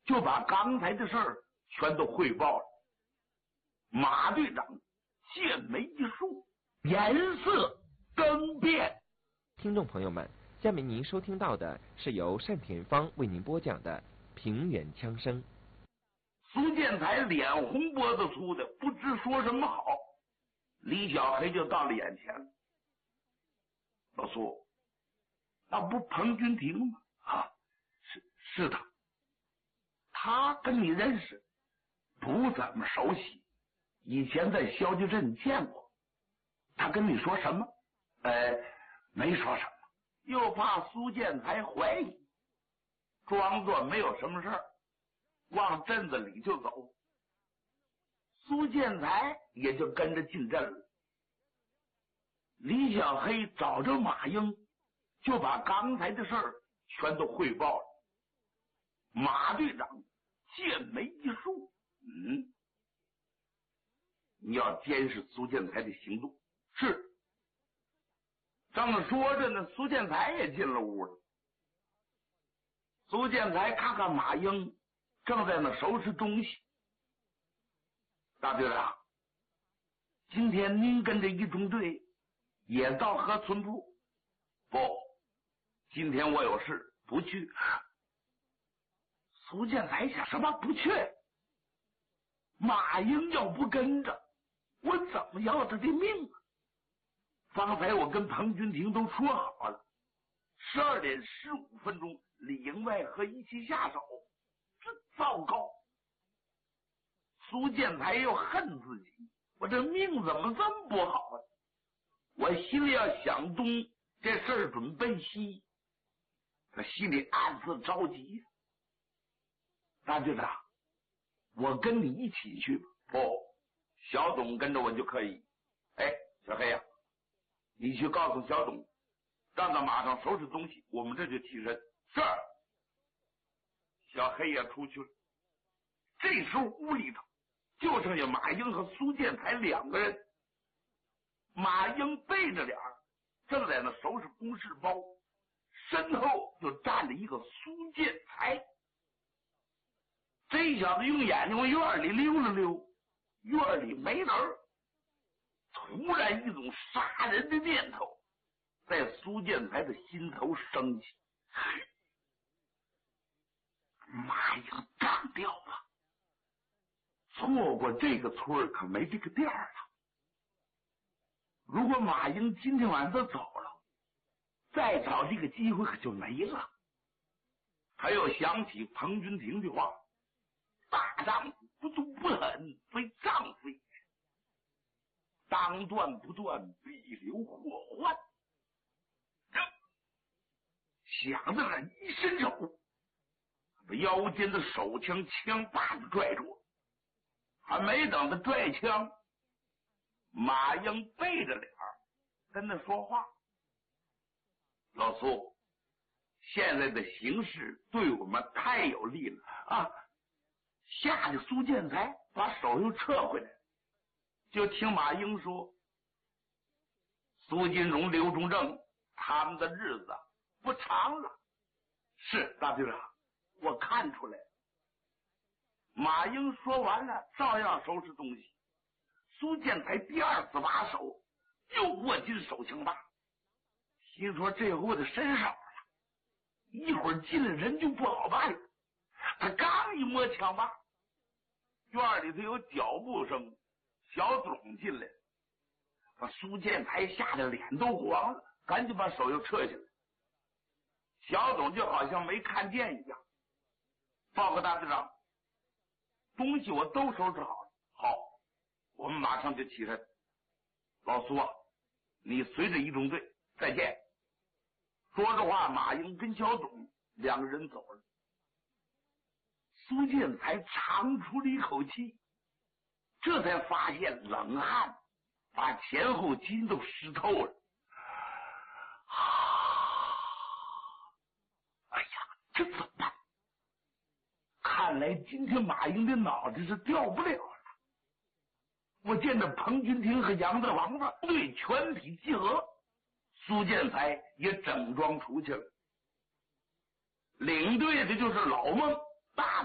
就把刚才的事儿全都汇报了。马队长剑眉一竖，颜色更变。 听众朋友们，下面您收听到的是由单田芳为您播讲的平原枪声。 苏建才脸红脖子粗的，不知说什么好。李小黑就到了眼前了。老苏，那不彭君庭吗？啊，是他。他跟你认识？不怎么熟悉，以前在萧集镇见过。他跟你说什么？没说什么。又怕苏建才怀疑，装作没有什么事儿，往镇子里就走。苏建才也就跟着进镇了。李小黑找着马英，就把刚才的事儿全都汇报了。马队长剑眉一竖，你要监视苏建才的行动。是。正说着呢，苏建才也进了屋了。苏建才看看马英正在那收拾东西。大队长，今天您跟着一中队也到河村铺？不，今天我有事不去。苏建才想，什么不去？马英要不跟着，我怎么要他的命啊？方才我跟彭君庭都说好了，12点15分钟里应外合一起下手。这糟糕！苏建才又恨自己，我这命怎么这么不好啊？我心里要想东，这事儿准奔西，他心里暗自着急。大队长，我跟你一起去吧。不，小董跟着我就可以。小黑呀，你去告诉小董，让他马上收拾东西，我们这就起身。是。小黑也出去了。这时候屋里头就剩下马英和苏建才2个人。马英背着脸正在那收拾公事包，身后就站着一个苏建才。这小子用眼睛往院里溜了溜，院里没人。突然一种杀人的念头在苏建才的心头升起。马英干掉了，错过这个村可没这个店了。如果马英今天晚上走了，再找这个机会可就没了。他又想起彭君庭的话，大丈夫不毒不狠，非丈夫也。当断不断，必留祸患。想着了，一伸手，把腰间的手枪枪把子拽住。还没等他拽枪，马英背着脸跟他说话：“老苏，现在的形势对我们太有利了啊！”吓得苏建才把手又撤回来。就听马英说：“苏金荣、刘忠正他们的日子不长了。”是，大队长，我看出来了。马英说完了，照样收拾东西。苏建才第2次把手又握紧手枪把，心说这回我得伸手了，一会儿进来人就不好办了。他刚一摸枪把，院里头有脚步声，小董进来，把苏建才吓得脸都黄了，赶紧把手又撤下来。小董就好像没看见一样。报告大队长，东西我都收拾好了。好，我们马上就起身。老苏啊，你随着一中队，再见。说着话，马英跟小董2个人走了。苏建才长出了一口气，这才发现冷汗把前后筋都湿透了。哎呀，这怎么办？看来今天马英的脑袋是掉不了了。我见着彭君庭和杨大王子队全体集合，苏建才也整装出去了。领队的就是老孟。大